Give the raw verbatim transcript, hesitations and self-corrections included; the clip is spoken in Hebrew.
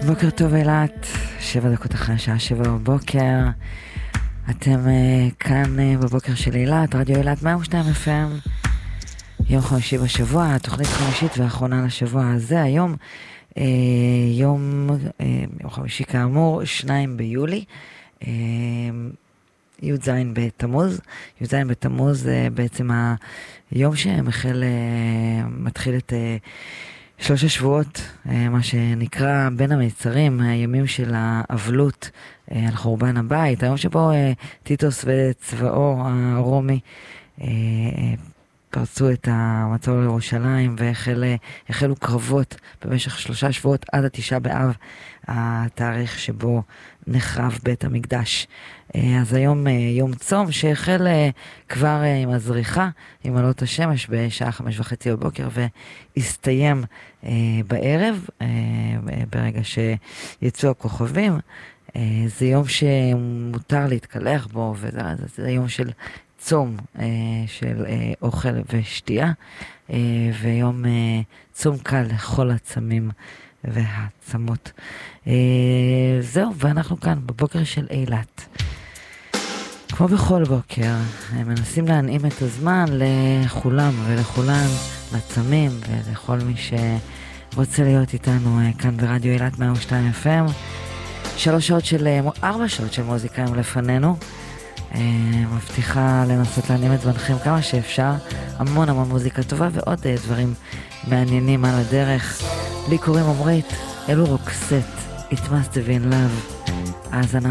בוקר טוב אילת, שבע דקות אחרי שעה שבע בבוקר. אתם uh, כאן uh, בבוקר של אילת, רדיו אילת מאה ושתיים אף אם. יום חמישי בשבוע, תוכנית חמישית ואחרונה לשבוע הזה. היום uh, יום, uh, יום חמישי כאמור, שניים ביולי, uh, י"ז בתמוז. י"ז בתמוז זה uh, בעצם היום שמחל, uh, מתחיל את... Uh, שלושה שבועות, מה שנקרא בין המצרים, הימים של האבלות על חורבן הבית, היום שבו טיטוס וצבאו הרומי פרצו את המצור לירושלים והחלו קרבות במשך שלושה שבועות עד התשעה באב, התאריך שבו נחרב בית המקדש. אז היום יום צום שהחל כבר עם הזריחה, עם עלות השמש בשעה חמש וחצי בבוקר והסתיים בערב, ברגע שיצאו הכוכבים. זה יום שמותר להתקלח בו, וזה יום של צום, של אוכל ושתייה, ויום צום קל לכל הצמים והצמות. זהו, ואנחנו כאן בבוקר של אילת. כמו בכל בוקר, מנסים להנעים את הזמן לכולם ולכולן, לצמים ולכל מי שרוצה להיות איתנו כאן ברדיו אילת מאה ושתיים אף אם. שלוש שעות של, ארבע שעות של מוזיקה הם לפנינו. מבטיחה לנסות להנעים את זמנכם כמה שאפשר. המון המון מוזיקה טובה ועוד דברים מעניינים על הדרך. לי קוראים עמרית, אלו רוקסט, It Must Have Been Love. האזנה